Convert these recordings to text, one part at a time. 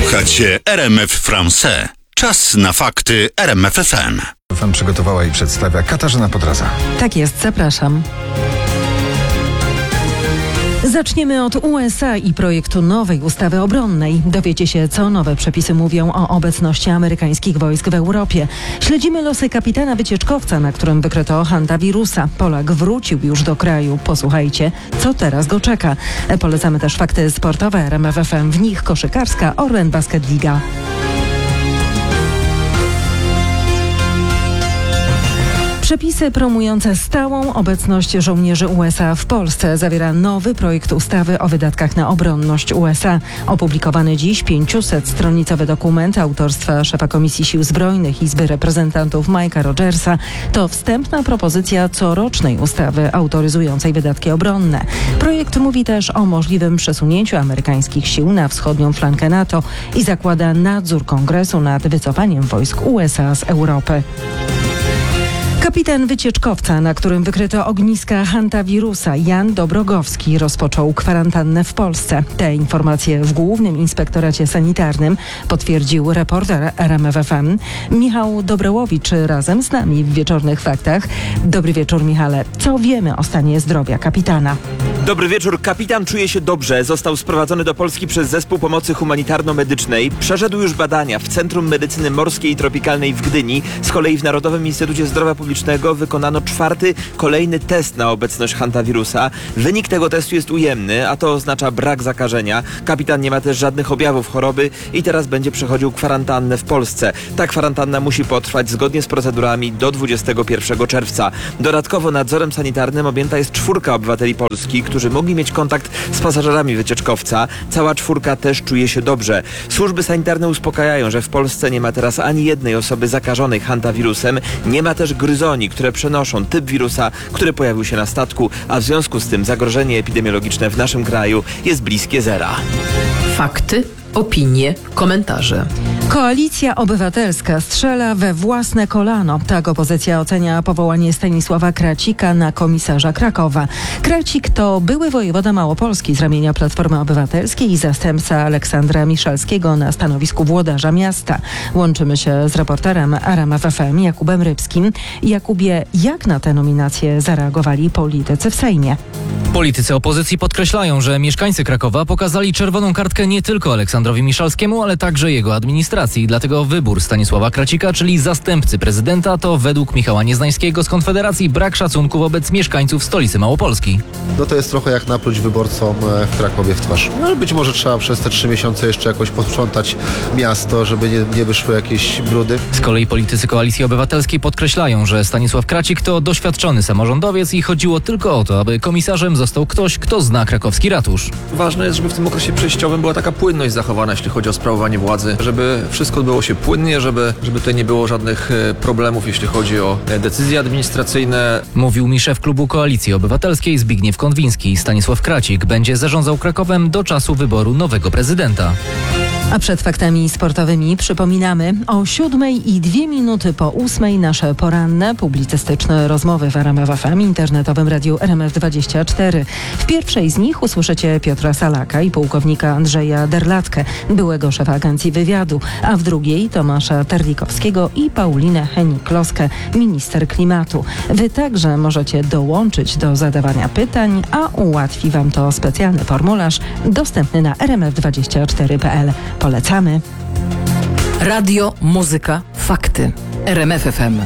Słuchacie RMF Français. Czas na fakty RMF FM. Fan przygotowała i przedstawia Katarzyna Podraza. Tak jest, zapraszam. Zaczniemy od USA i projektu nowej ustawy obronnej. Dowiecie się, co nowe przepisy mówią o obecności amerykańskich wojsk w Europie. Śledzimy losy kapitana wycieczkowca, na którym wykryto hantawirusa. Polak wrócił już do kraju. Posłuchajcie, co teraz go czeka. Polecamy też fakty sportowe RMF FM. W nich koszykarska Orlen Basket Liga. Przepisy promujące stałą obecność żołnierzy USA w Polsce zawiera nowy projekt ustawy o wydatkach na obronność USA. Opublikowany dziś 500-stronicowy dokument autorstwa szefa Komisji Sił Zbrojnych Izby Reprezentantów Mike'a Rogersa to wstępna propozycja corocznej ustawy autoryzującej wydatki obronne. Projekt mówi też o możliwym przesunięciu amerykańskich sił na wschodnią flankę NATO i zakłada nadzór Kongresu nad wycofaniem wojsk USA z Europy. Kapitan wycieczkowca, na którym wykryto ogniska hantawirusa, Jan Dobrogowski, rozpoczął kwarantannę w Polsce. Te informacje w Głównym Inspektoracie Sanitarnym potwierdził reporter RMF FM Michał Dobrołowicz razem z nami w Wieczornych Faktach. Dobry wieczór, Michale. Co wiemy o stanie zdrowia kapitana? Dobry wieczór. Kapitan czuje się dobrze. Został sprowadzony do Polski przez Zespół Pomocy Humanitarno-Medycznej. Przeszedł już badania w Centrum Medycyny Morskiej i Tropikalnej w Gdyni. Z kolei w Narodowym Instytucie Zdrowia Publicznego wykonano kolejny test na obecność hantawirusa. Wynik tego testu jest ujemny, a to oznacza brak zakażenia. Kapitan nie ma też żadnych objawów choroby i teraz będzie przechodził kwarantannę w Polsce. Ta kwarantanna musi potrwać zgodnie z procedurami do 21 czerwca. Dodatkowo nadzorem sanitarnym objęta jest 4 obywateli Polski, którzy mogli mieć kontakt z pasażerami wycieczkowca. Cała 4 też czuje się dobrze. Służby sanitarne uspokajają, że w Polsce nie ma teraz ani jednej osoby zakażonej hantawirusem. Nie ma też gryzoni, które przenoszą typ wirusa, który pojawił się na statku, a w związku z tym zagrożenie epidemiologiczne w naszym kraju jest bliskie zera. Fakty, opinie, komentarze. Koalicja Obywatelska strzela we własne kolano. Tak opozycja ocenia powołanie Stanisława Kracika na komisarza Krakowa. Kracik to były wojewoda Małopolski z ramienia Platformy Obywatelskiej i zastępca Aleksandra Miszalskiego na stanowisku włodarza miasta. Łączymy się z reporterem RMF FM Jakubem Rybskim. Jakubie, jak na tę nominację zareagowali politycy w Sejmie? Politycy opozycji podkreślają, że mieszkańcy Krakowa pokazali czerwoną kartkę nie tylko Aleksandrowi Miszalskiemu, ale także jego administracji. Dlatego wybór Stanisława Kracika, czyli zastępcy prezydenta, to według Michała Nieznańskiego z Konfederacji brak szacunku wobec mieszkańców stolicy Małopolski. No to jest trochę jak napluć wyborcom w Krakowie w twarz. No, być może trzeba przez te 3 miesiące jeszcze jakoś posprzątać miasto, żeby nie wyszły jakieś brudy. Z kolei politycy Koalicji Obywatelskiej podkreślają, że Stanisław Kracik to doświadczony samorządowiec i chodziło tylko o to, aby komisarzem został ktoś, kto zna krakowski ratusz. Ważne jest, żeby w tym okresie przejściowym była taka płynność zachowana, jeśli chodzi o sprawowanie władzy, żeby wszystko odbyło się płynnie, żeby tutaj nie było żadnych problemów, jeśli chodzi o decyzje administracyjne. Mówił mi szef klubu Koalicji Obywatelskiej Zbigniew Konwiński. Stanisław Kracik będzie zarządzał Krakowem do czasu wyboru nowego prezydenta. A przed faktami sportowymi przypominamy o 7:02 po 8 nasze poranne publicystyczne rozmowy w RMF FM, internetowym radiu RMF24. W pierwszej z nich usłyszycie Piotra Salaka i pułkownika Andrzeja Derlatkę, byłego szefa agencji wywiadu, a w drugiej Tomasza Terlikowskiego i Paulinę Henik-Kloskę, minister klimatu. Wy także możecie dołączyć do zadawania pytań, a ułatwi Wam to specjalny formularz dostępny na rmf24.pl. Polecamy. Radio, muzyka, fakty. RMF FM.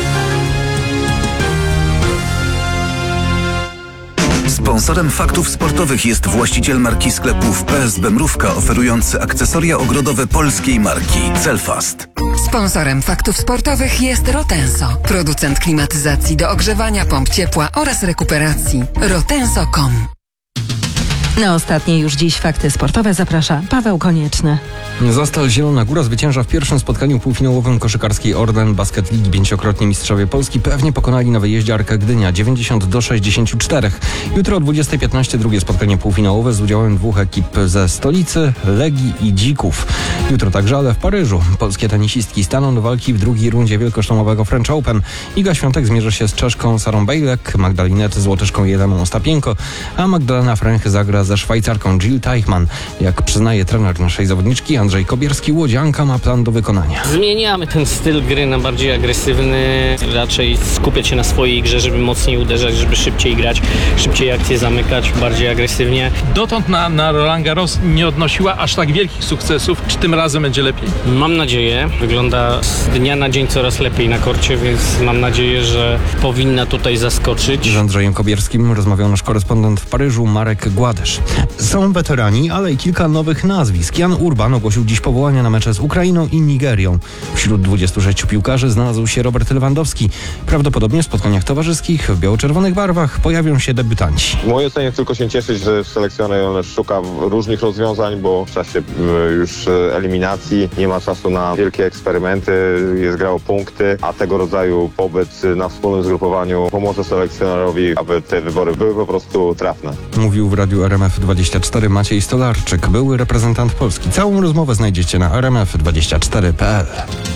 Sponsorem faktów sportowych jest właściciel marki sklepów PSB Mrówka, oferujący akcesoria ogrodowe polskiej marki Celfast. Sponsorem faktów sportowych jest Rotenso, producent klimatyzacji do ogrzewania, pomp ciepła oraz rekuperacji. Rotenso.com. Na ostatnie już dziś fakty sportowe zaprasza Paweł Konieczny. Zastal Zielona Góra zwycięża w pierwszym spotkaniu półfinałowym koszykarskiej Orlen Basket Ligi. 5-krotnie mistrzowie Polski pewnie pokonali na wyjeździe Arkę Gdynia 90-64. Jutro o 20:15 drugie spotkanie półfinałowe z udziałem 2 ekip ze stolicy, Legii i Dzików. Jutro także, ale w Paryżu. Polskie tenisistki staną do walki w drugiej rundzie wielkoszlemowego French Open. Iga Świątek zmierzy się z Czeszką Sarą Bejlek, Magdalinę z Łotyszką Jelemą Ostapienko, a Magdalena Fręch zagra ze Szwajcarką Jill Teichmann. Jak przyznaje trener naszej zawodniczki Andrzej Kobierski, łodzianka ma plan do wykonania. Zmieniamy ten styl gry na bardziej agresywny, raczej skupiać się na swojej grze, żeby mocniej uderzać, żeby szybciej grać, szybciej akcje zamykać, bardziej agresywnie. Dotąd na Roland Garros nie odnosiła aż tak wielkich sukcesów. Czy tym razem będzie lepiej? Mam nadzieję. Wygląda z dnia na dzień coraz lepiej na korcie, więc mam nadzieję, że powinna tutaj zaskoczyć. Z Andrzejem Kobierskim rozmawiał nasz korespondent w Paryżu Marek Gładysz. Są weterani, ale i kilka nowych nazwisk. Jan Urban ogłosił dziś powołania na mecze z Ukrainą i Nigerią. Wśród 26 piłkarzy znalazł się Robert Lewandowski. Prawdopodobnie w spotkaniach towarzyskich w biało-czerwonych barwach pojawią się debiutanci. W mojej ocenie tylko się cieszyć, że selekcjoner szuka różnych rozwiązań, bo w czasie już eliminacji nie ma czasu na wielkie eksperymenty, jest gra o punkty, a tego rodzaju pobyt na wspólnym zgrupowaniu pomoże selekcjonerowi, aby te wybory były po prostu trafne. Mówił w radiu RMF24 Maciej Stolarczyk, były reprezentant Polski. Całą rozmowę znajdziecie na rmf24.pl.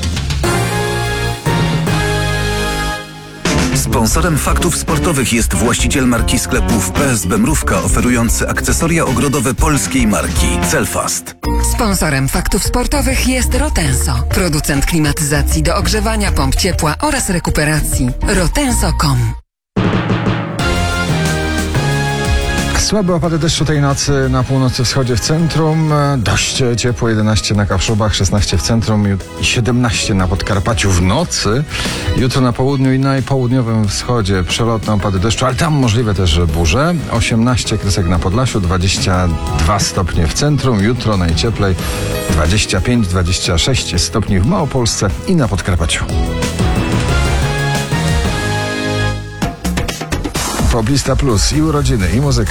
Sponsorem faktów sportowych jest właściciel marki sklepów PSB Mrówka, oferujący akcesoria ogrodowe polskiej marki Celfast. Sponsorem faktów sportowych jest Rotenso, producent klimatyzacji do ogrzewania, pomp ciepła oraz rekuperacji. Rotenso.com. Słabe opady deszczu tej nocy na północy wschodzie w centrum. Dość ciepło, 11 na Kaszubach, 16 w centrum i 17 na Podkarpaciu w nocy. Jutro na południu i najpołudniowym wschodzie przelotne opady deszczu, ale tam możliwe też burze. 18 kresek na Podlasiu, 22 stopnie w centrum. Jutro najcieplej 25-26 stopni w Małopolsce i na Podkarpaciu. Poblista Plus i urodziny, i muzyka.